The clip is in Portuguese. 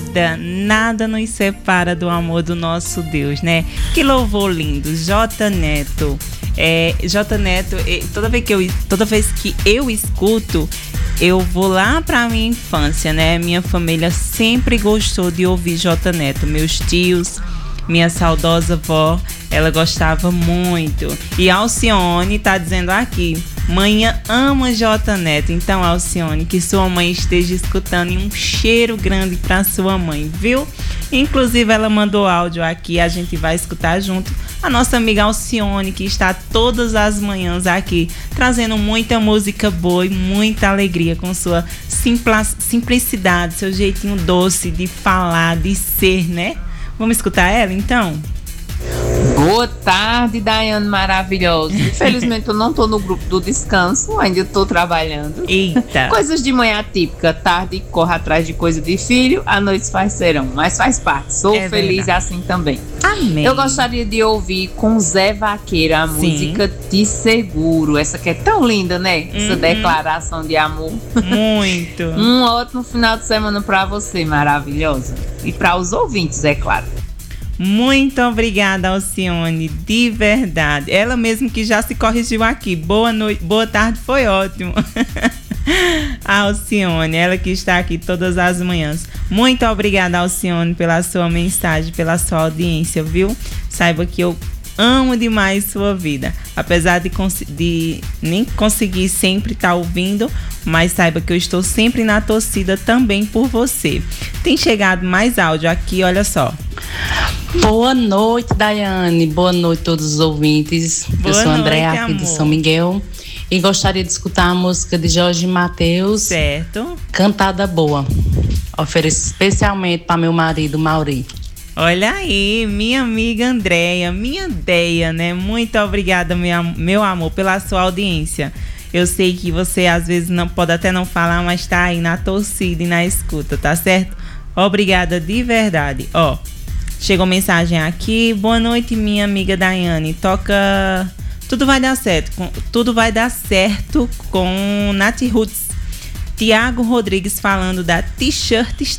nada nos separa do amor do nosso Deus, né? Que louvor lindo, J Neto. J Neto, toda vez que eu escuto, eu vou lá pra minha infância, né? Minha família sempre gostou de ouvir J Neto. Meus tios, minha saudosa avó, ela gostava muito. E Alcione tá dizendo aqui: manhã ama J Neto. Então, Alcione, que sua mãe esteja escutando, e um cheiro grande pra sua mãe, viu? Inclusive, ela mandou áudio aqui, a gente vai escutar junto. A nossa amiga Alcione, que está todas as manhãs aqui, trazendo muita música boa e muita alegria com sua simplicidade, seu jeitinho doce de falar, de ser, né? Vamos escutar ela, então? Boa tarde, Daiane maravilhosa. Infelizmente eu não tô no grupo do descanso, ainda tô trabalhando. Eita! Coisas de manhã típica, tarde corre atrás de coisa de filho, à noite faz serão, mas faz parte, sou feliz assim também. Amém. Eu gostaria de ouvir com Zé Vaqueiro a música Te Seguro, essa que é tão linda, né? Essa declaração de amor. Muito. Um ótimo final de semana pra você, maravilhosa. E para os ouvintes, é claro. Muito obrigada, Alcione, de verdade. Ela mesmo que já se corrigiu aqui. Boa noite, boa tarde, foi ótimo. A Alcione, ela que está aqui todas as manhãs. Muito obrigada, Alcione, pela sua mensagem, pela sua audiência, viu? Saiba que eu amo demais sua vida. Apesar de nem conseguir sempre estar ouvindo, mas saiba que eu estou sempre na torcida também por você. Tem chegado mais áudio aqui, olha só. Boa noite, Daiane. Boa noite a todos os ouvintes. Eu sou Andréa, aqui de São Miguel. E gostaria de escutar a música de Jorge Mateus. Certo. Cantada Boa. Ofereço especialmente para meu marido, Mauri. Olha aí, minha amiga Andréia, minha Deia, né? Muito obrigada, meu amor, pela sua audiência. Eu sei que você às vezes não pode até não falar, mas tá aí na torcida e na escuta, tá certo? Obrigada de verdade. Ó, chegou mensagem aqui. Boa noite, minha amiga Daiane. Toca Tudo Vai Dar Certo. Tudo Vai Dar Certo com Nath Roots. Tiago Rodrigues falando da T-shirt